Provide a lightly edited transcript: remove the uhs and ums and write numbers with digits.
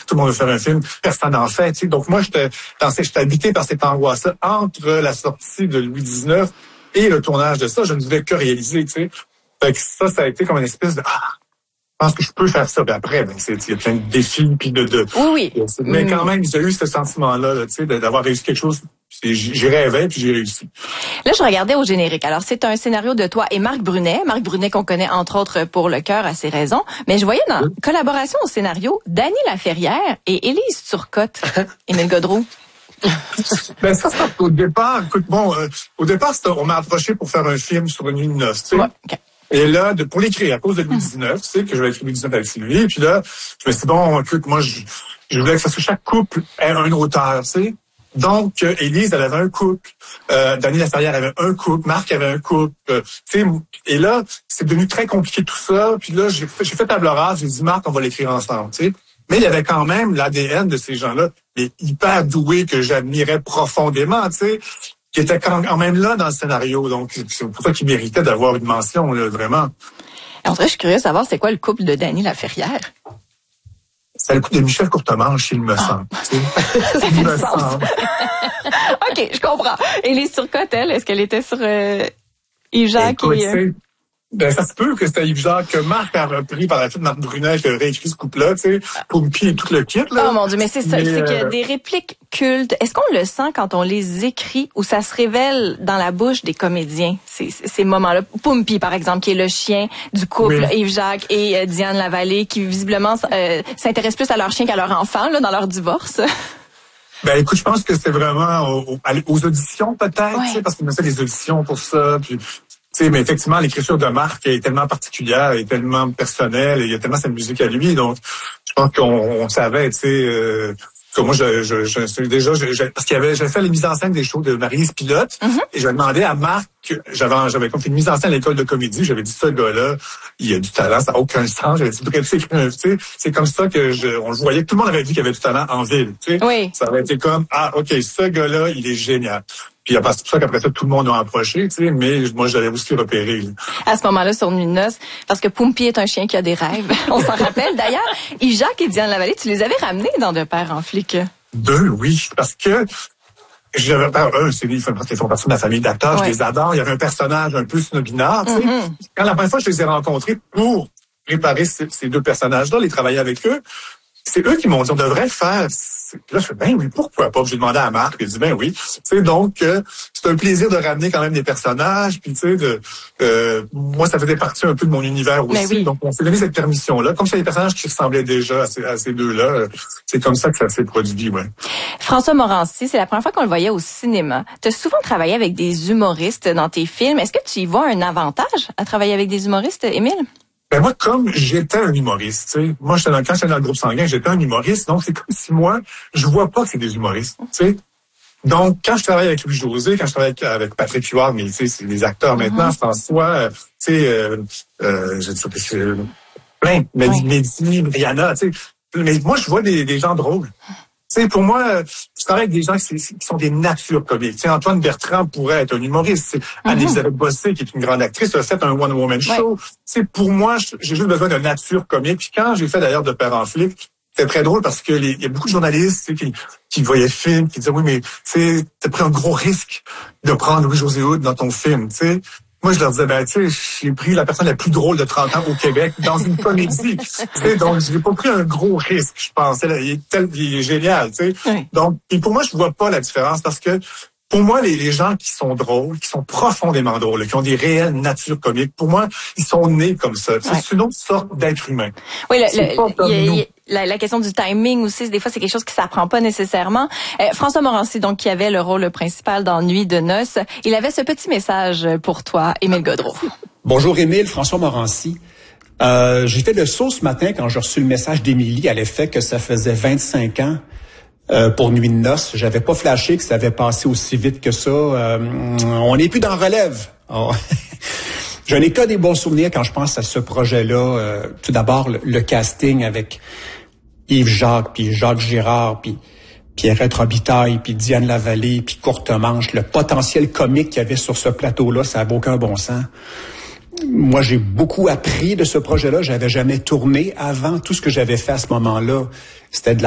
tout le monde veut faire un film, personne n'en fait, tu sais. Donc moi, j'étais habité par cette angoisse-là entre la sortie de Louis XIX et le tournage de ça. Je ne voulais que réaliser, tu sais. Fait que ça a été comme une espèce de je pense que je peux faire ça. Puis après, il y a plein de défis, puis Oui. Mais quand même, j'ai eu ce sentiment-là, là, tu sais, d'avoir réussi quelque chose. J'y rêvais, puis j'ai réussi. Là, je regardais au générique. Alors, c'est un scénario de toi et Marc Brunet. Marc Brunet qu'on connaît entre autres pour Le Cœur à ses raisons. Mais je voyais dans collaboration au scénario Dany Laferrière et Élise Turcotte. Émile Gaudreau. Ben ça, au départ, écoute, au départ, on m'a approché pour faire un film sur une nuit de noces, tu sais. Ouais, okay. Et là, pour l'écrire, à cause de Louis XIX, tu sais, que je vais écrire Louis XIX avec Sylvie, et puis là, je me suis dit, bon, écoute, moi, je voulais que chaque couple ait un auteur, tu sais. Donc, Élise, elle avait un couple, Dany Laferrière avait un couple, Marc avait un couple, tu sais. Et là, c'est devenu très compliqué tout ça, puis là, j'ai fait table rase, j'ai dit, Marc, on va l'écrire ensemble, tu sais. Mais il y avait quand même l'ADN de ces gens-là, mais hyper doués, que j'admirais profondément, tu sais, qui étaient quand même là dans le scénario. Donc, c'est pour ça qu'ils méritaient d'avoir une mention, là, vraiment. En vrai, je suis curieuse de savoir, c'est quoi le couple de Dany Laferrière? C'est le couple de Michel Courtemanche, il me semble. Ça fait du sens. OK, je comprends. Et Élise Turcotte, elle, est-ce qu'elle était sur Yves-Jacques Ben, ça se peut que c'était Yves-Jacques, que Marc a repris par la suite, Marc Brunet, qui a réécrit ce couple-là, tu sais, Pompie et tout le kit, là. Oh mon Dieu, mais c'est ça, c'est qu'il y a des répliques cultes. Est-ce qu'on le sent quand on les écrit ou ça se révèle dans la bouche des comédiens, ces moments-là? Pompie, par exemple, qui est le chien du couple, Yves-Jacques et Diane Lavallée, qui visiblement s'intéressent plus à leur chien qu'à leur enfant, là, dans leur divorce. Ben, écoute, je pense que c'est vraiment aux auditions, peut-être, tu sais, parce qu'il me fait des auditions pour ça, puis... mais effectivement, l'écriture de Marc est tellement particulière, est tellement personnelle, et il y a tellement sa musique à lui, donc je pense qu'on savait, tu sais, que moi, parce j'avais fait les mises en scène des shows de Marie-Lise Pilote, et j'avais demandé à Marc, j'avais comme fait une mise en scène à l'école de comédie, j'avais dit, ce gars-là, il a du talent, ça n'a aucun sens, j'avais dit, c'est comme ça que on le voyait, tout le monde avait dit qu'il avait du talent en ville, tu sais. Oui. Ça avait été comme, OK, ce gars-là, il est génial. Puis c'est pour ça qu'après ça, tout le monde a approché, tu sais, mais moi, j'avais aussi repéré. À ce moment-là, sur Nuit de noces, parce que Pompie est un chien qui a des rêves. On s'en rappelle. D'ailleurs, Yves-Jacques et Diane Lavallée, tu les avais ramenés dans De Père en flic. Oui, parce que ils font partie de ma famille d'acteurs, je les adore. Il y avait un personnage un peu snobinard, tu sais. Quand la première fois, je les ai rencontrés pour préparer ces deux personnages-là, les travailler avec eux, c'est eux qui m'ont dit, on devrait faire... Là, je fais, ben oui, pourquoi pas? J'ai demandé à Marc, il dit, ben oui. Tu sais, donc, c'est un plaisir de ramener quand même des personnages, puis tu sais, moi, ça faisait partie un peu de mon univers aussi. Oui. Donc, on s'est donné cette permission-là. Comme c'est des personnages qui ressemblaient déjà à ces deux-là, c'est comme ça que ça s'est produit, ouais. François Morancy, c'est la première fois qu'on le voyait au cinéma. Tu as souvent travaillé avec des humoristes dans tes films. Est-ce que tu y vois un avantage à travailler avec des humoristes, Émile? Ben moi, comme j'étais un humoriste, tu sais, moi quand j'étais dans le groupe sanguin, j'étais un humoriste, donc c'est comme si moi, je vois pas que c'est des humoristes, tu sais. Donc, quand je travaille avec Louis-José, quand je travaille avec Patrick Huard, mais tu sais, c'est des acteurs maintenant, François, tu sais, je dis ça, plein, Mehdi, Rihanna, tu sais. Mais moi, je vois des gens drôles. Tu sais, pour moi, je travaille avec des gens qui sont des natures comiques. Tu sais, Antoine Bertrand pourrait être un humoriste. Anne-Elisabeth Bossé, qui est une grande actrice, a fait un one-woman show. Tu sais, pour moi, j'ai juste besoin de nature comique. Puis quand j'ai fait d'ailleurs De Père en flic, c'était très drôle parce que il y a beaucoup de journalistes qui voyaient le film, qui disaient, oui, mais tu sais, t'as pris un gros risque de prendre Louis-José Hood dans ton film, tu sais. Moi, je leur disais, ben, tu sais, j'ai pris la personne la plus drôle de 30 ans au Québec dans une comédie. Tu sais, donc, j'ai pas pris un gros risque, je pense. Il est génial, tu sais. Oui. Donc, et pour moi, je vois pas la différence parce que, pour moi, les gens qui sont drôles, qui sont profondément drôles, qui ont des réelles natures comiques, pour moi, ils sont nés comme ça. C'est une autre sorte d'être humain. Oui, la question du timing aussi, des fois, c'est quelque chose qui s'apprend pas nécessairement. François Morancy, donc, qui avait le rôle principal dans Nuit de noces, il avait ce petit message pour toi, Émile Gaudreau. Bonjour Émile, François Morancy. J'ai fait le saut ce matin quand j'ai reçu le message d'Émilie à l'effet que ça faisait 25 ans pour Nuit de noces. J'avais pas flashé que ça avait passé aussi vite que ça. On n'est plus dans relève. Oh. Je n'ai que des bons souvenirs quand je pense à ce projet-là. Tout d'abord, le casting avec Yves-Jacques, puis Jacques Girard, puis Pierrette Robitaille, puis Diane Lavallée, puis Courtemanche. Le potentiel comique qu'il y avait sur ce plateau-là, ça n'avait aucun bon sens. Moi, j'ai beaucoup appris de ce projet-là. J'avais jamais tourné avant. Tout ce que j'avais fait à ce moment-là, c'était de la